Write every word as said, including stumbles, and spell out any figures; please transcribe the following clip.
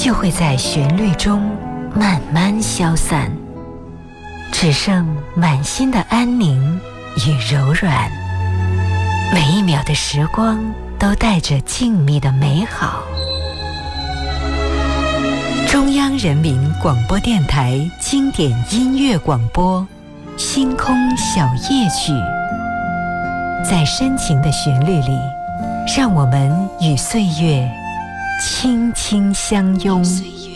就会在旋律中慢慢消散，只剩满心的安宁与柔软。每一秒的时光都带着静谧的美好。中央人民广播电台经典音乐广播《星空小夜曲》，在深情的旋律里，让我们与岁月轻轻相拥。